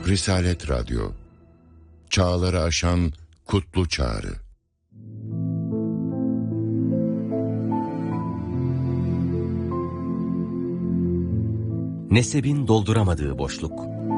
Risalet Radyo, çağları aşan kutlu çağrı. Nesebin dolduramadığı boşluk.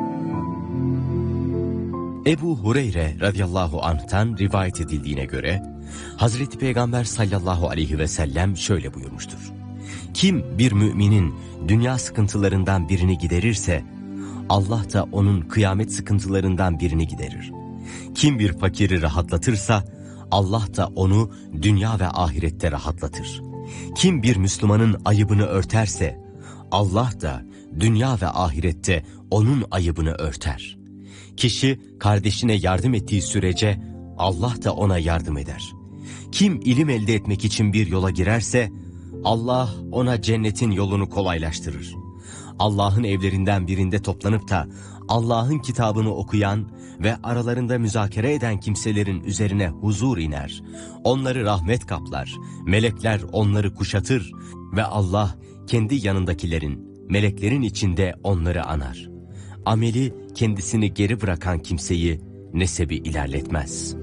Ebu Hureyre radıyallahu anh'tan rivayet edildiğine göre, Hazreti Peygamber sallallahu aleyhi ve sellem şöyle buyurmuştur. Kim bir müminin dünya sıkıntılarından birini giderirse, Allah da onun kıyamet sıkıntılarından birini giderir. Kim bir fakiri rahatlatırsa, Allah da onu dünya ve ahirette rahatlatır. Kim bir Müslümanın ayıbını örterse, Allah da dünya ve ahirette onun ayıbını örter. Kişi kardeşine yardım ettiği sürece Allah da ona yardım eder. Kim ilim elde etmek için bir yola girerse Allah ona cennetin yolunu kolaylaştırır. Allah'ın evlerinden birinde toplanıp da Allah'ın kitabını okuyan ve aralarında müzakere eden kimselerin üzerine huzur iner. Onları rahmet kaplar, melekler onları kuşatır ve Allah kendi yanındakilerin, meleklerin içinde onları anar. Ameli kendisini geri bırakan kimseyi nesebi ilerletmez.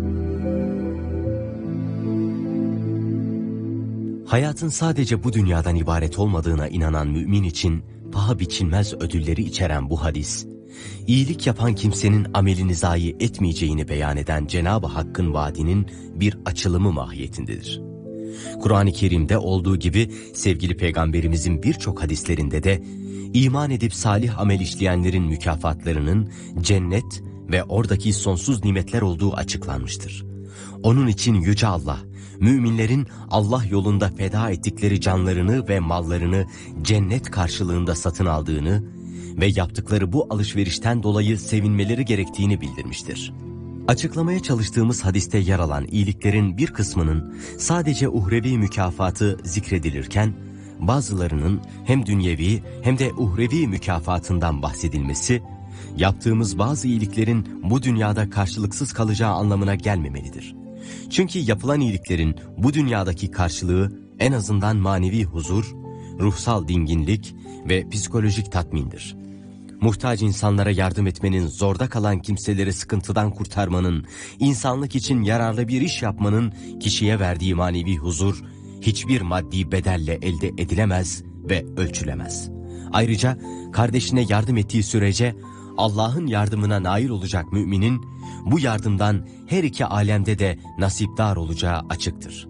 Hayatın sadece bu dünyadan ibaret olmadığına inanan mümin için paha biçilmez ödülleri içeren bu hadis, iyilik yapan kimsenin amelini zayi etmeyeceğini beyan eden Cenab-ı Hakk'ın vaadinin bir açılımı mahiyetindedir. Kur'an-ı Kerim'de olduğu gibi sevgili Peygamberimizin birçok hadislerinde de iman edip salih amel işleyenlerin mükafatlarının cennet ve oradaki sonsuz nimetler olduğu açıklanmıştır. Onun için Yüce Allah, müminlerin Allah yolunda feda ettikleri canlarını ve mallarını cennet karşılığında satın aldığını ve yaptıkları bu alışverişten dolayı sevinmeleri gerektiğini bildirmiştir. Açıklamaya çalıştığımız hadiste yer alan iyiliklerin bir kısmının sadece uhrevi mükafatı zikredilirken, bazılarının hem dünyevi hem de uhrevi mükafatından bahsedilmesi, yaptığımız bazı iyiliklerin bu dünyada karşılıksız kalacağı anlamına gelmemelidir. Çünkü yapılan iyiliklerin bu dünyadaki karşılığı en azından manevi huzur, ruhsal dinginlik ve psikolojik tatmindir. Muhtaç insanlara yardım etmenin, zorda kalan kimseleri sıkıntıdan kurtarmanın, insanlık için yararlı bir iş yapmanın kişiye verdiği manevi huzur, hiçbir maddi bedelle elde edilemez ve ölçülemez. Ayrıca kardeşine yardım ettiği sürece Allah'ın yardımına nail olacak müminin, bu yardımdan her iki alemde de nasipdar olacağı açıktır.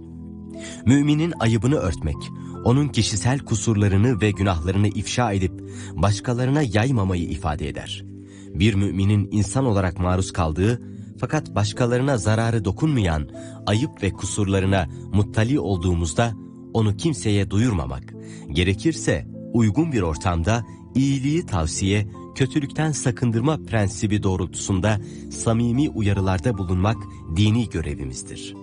Müminin ayıbını örtmek, onun kişisel kusurlarını ve günahlarını ifşa edip başkalarına yaymamayı ifade eder. Bir müminin insan olarak maruz kaldığı fakat başkalarına zararı dokunmayan ayıp ve kusurlarına muttali olduğumuzda onu kimseye duyurmamak, gerekirse uygun bir ortamda iyiliği tavsiye, kötülükten sakındırma prensibi doğrultusunda samimi uyarılarda bulunmak dini görevimizdir.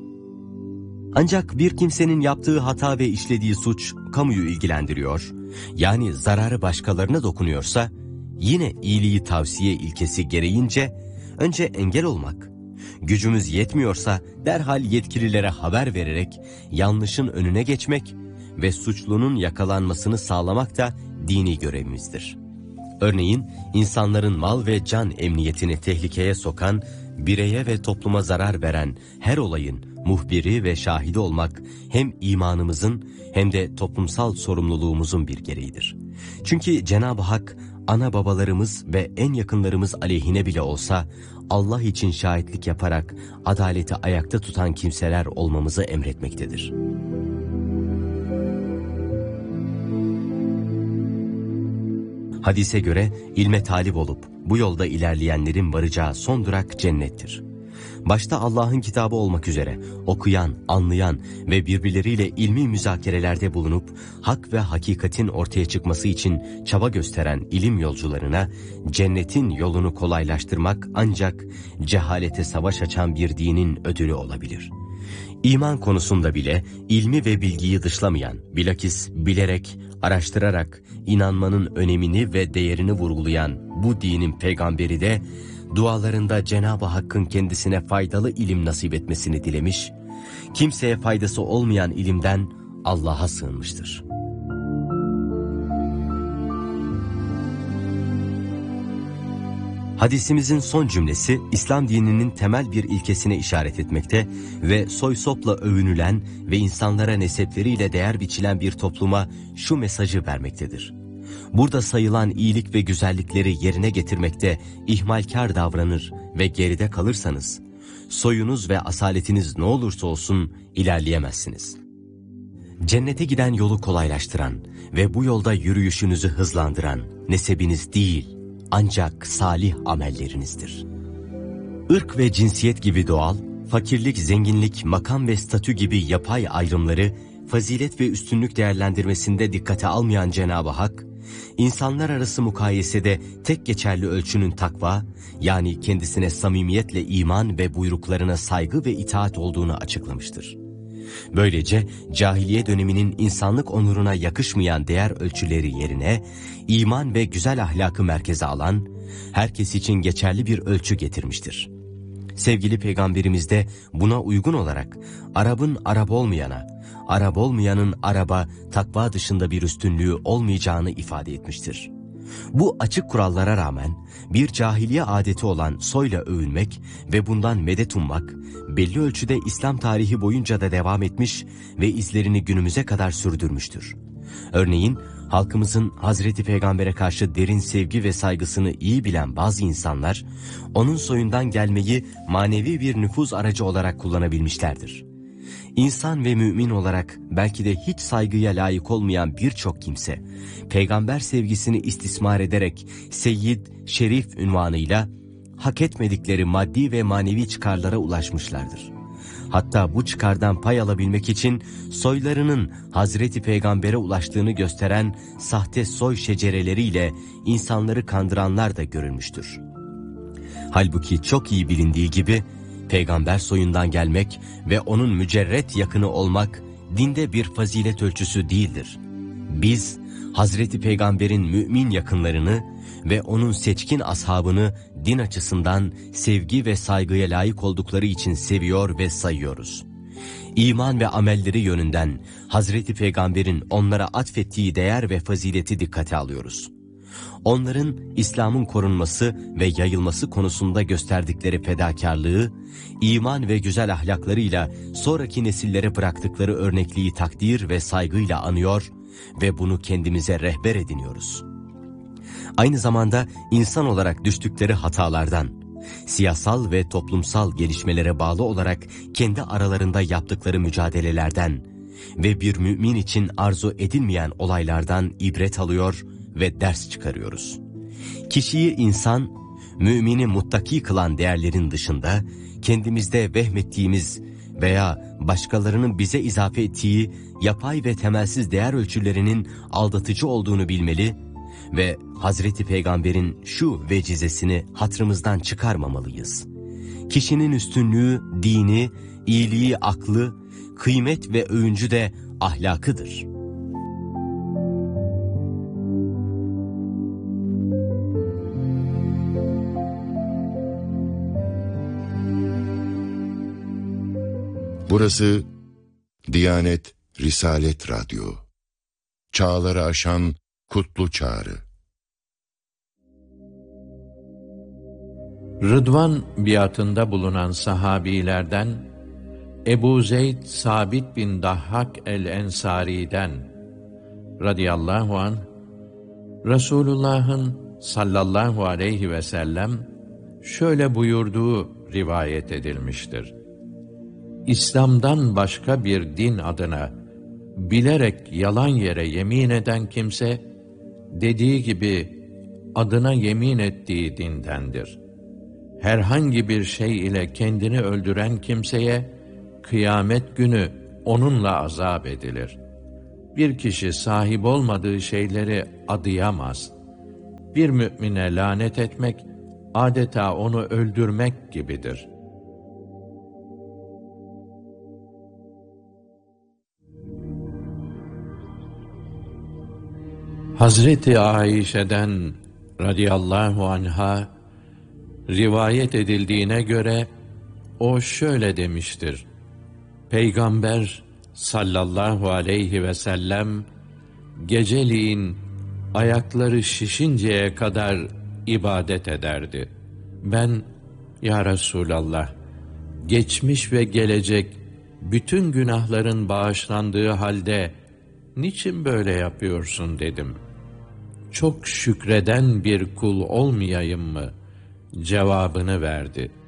Ancak bir kimsenin yaptığı hata ve işlediği suç kamuyu ilgilendiriyor, yani zararı başkalarına dokunuyorsa, yine iyiliği tavsiye ilkesi gereğince önce engel olmak, gücümüz yetmiyorsa derhal yetkililere haber vererek yanlışın önüne geçmek ve suçlunun yakalanmasını sağlamak da dini görevimizdir. Örneğin insanların mal ve can emniyetini tehlikeye sokan, bireye ve topluma zarar veren her olayın muhbiri ve şahidi olmak hem imanımızın hem de toplumsal sorumluluğumuzun bir gereğidir. Çünkü Cenab-ı Hak ana babalarımız ve en yakınlarımız aleyhine bile olsa Allah için şahitlik yaparak adaleti ayakta tutan kimseler olmamızı emretmektedir. Hadise göre ilme talip olup bu yolda ilerleyenlerin varacağı son durak cennettir. Başta Allah'ın kitabı olmak üzere okuyan, anlayan ve birbirleriyle ilmi müzakerelerde bulunup hak ve hakikatin ortaya çıkması için çaba gösteren ilim yolcularına cennetin yolunu kolaylaştırmak ancak cehalete savaş açan bir dinin ödülü olabilir. İman konusunda bile ilmi ve bilgiyi dışlamayan, bilakis bilerek, araştırarak inanmanın önemini ve değerini vurgulayan bu dinin peygamberi de dualarında Cenab-ı Hakk'ın kendisine faydalı ilim nasip etmesini dilemiş, kimseye faydası olmayan ilimden Allah'a sığınmıştır. Hadisimizin son cümlesi İslam dininin temel bir ilkesine işaret etmekte ve soy sopla övünülen ve insanlara nesepleriyle değer biçilen bir topluma şu mesajı vermektedir. Burada sayılan iyilik ve güzellikleri yerine getirmekte ihmalkar davranır ve geride kalırsanız, soyunuz ve asaletiniz ne olursa olsun ilerleyemezsiniz. Cennete giden yolu kolaylaştıran ve bu yolda yürüyüşünüzü hızlandıran nesebiniz değil, ancak salih amellerinizdir. Irk ve cinsiyet gibi doğal, fakirlik, zenginlik, makam ve statü gibi yapay ayrımları fazilet ve üstünlük değerlendirmesinde dikkate almayan Cenab-ı Hak, insanlar arası mukayesede tek geçerli ölçünün takva, yani kendisine samimiyetle iman ve buyruklarına saygı ve itaat olduğunu açıklamıştır. Böylece cahiliye döneminin insanlık onuruna yakışmayan değer ölçüleri yerine iman ve güzel ahlakı merkeze alan, herkes için geçerli bir ölçü getirmiştir. Sevgili Peygamberimiz de buna uygun olarak Arap'ın Arap olmayana, Arap olmayanın Arap'a takva dışında bir üstünlüğü olmayacağını ifade etmiştir. Bu açık kurallara rağmen bir cahiliye adeti olan soyla övünmek ve bundan medet ummak belli ölçüde İslam tarihi boyunca da devam etmiş ve izlerini günümüze kadar sürdürmüştür. Örneğin halkımızın Hazreti Peygamber'e karşı derin sevgi ve saygısını iyi bilen bazı insanlar, onun soyundan gelmeyi manevi bir nüfuz aracı olarak kullanabilmişlerdir. İnsan ve mümin olarak belki de hiç saygıya layık olmayan birçok kimse, peygamber sevgisini istismar ederek Seyyid, Şerif unvanıyla hak etmedikleri maddi ve manevi çıkarlara ulaşmışlardır. Hatta bu çıkardan pay alabilmek için soylarının Hazreti Peygamber'e ulaştığını gösteren sahte soy şecereleriyle insanları kandıranlar da görülmüştür. Halbuki çok iyi bilindiği gibi, peygamber soyundan gelmek ve onun mücerret yakını olmak dinde bir fazilet ölçüsü değildir. Biz Hazreti Peygamber'in mümin yakınlarını ve onun seçkin ashabını din açısından sevgi ve saygıya layık oldukları için seviyor ve sayıyoruz. İman ve amelleri yönünden Hazreti Peygamber'in onlara atfettiği değer ve fazileti dikkate alıyoruz. Onların İslam'ın korunması ve yayılması konusunda gösterdikleri fedakarlığı, iman ve güzel ahlaklarıyla sonraki nesillere bıraktıkları örnekliği takdir ve saygıyla anıyor ve bunu kendimize rehber ediniyoruz. Aynı zamanda insan olarak düştükleri hatalardan, siyasal ve toplumsal gelişmelere bağlı olarak kendi aralarında yaptıkları mücadelelerden ve bir mümin için arzu edilmeyen olaylardan ibret alıyor ve ders çıkarıyoruz. Kişiyi insan, mümini muttaki kılan değerlerin dışında kendimizde vehmettiğimiz veya başkalarının bize izafe ettiği yapay ve temelsiz değer ölçülerinin aldatıcı olduğunu bilmeli ve Hazreti Peygamber'in şu vecizesini hatırımızdan çıkarmamalıyız. Kişinin üstünlüğü, dini, iyiliği, aklı, kıymet ve övüncü de ahlakıdır. Burası Diyanet Risalet Radyo. Çağları aşan kutlu çağrı. Rıdvan biatında bulunan sahabilerden Ebu Zeyd Sabit bin Dahhak el-Ensari'den radıyallahu anh, Resulullah'ın sallallahu aleyhi ve sellem şöyle buyurduğu rivayet edilmiştir. İslam'dan başka bir din adına bilerek yalan yere yemin eden kimse, dediği gibi adına yemin ettiği dindendir. Herhangi bir şey ile kendini öldüren kimseye, kıyamet günü onunla azap edilir. Bir kişi sahip olmadığı şeyleri adayamaz. Bir mümine lanet etmek, adeta onu öldürmek gibidir. Hazreti Ayşe'den radıyallahu anha rivayet edildiğine göre o şöyle demiştir: Peygamber sallallahu aleyhi ve sellem geceliğin ayakları şişinceye kadar ibadet ederdi. Ben, ya Resulallah, geçmiş ve gelecek bütün günahların bağışlandığı halde niçin böyle yapıyorsun dedim. Çok şükreden bir kul olmayayım mı? Cevabını verdi.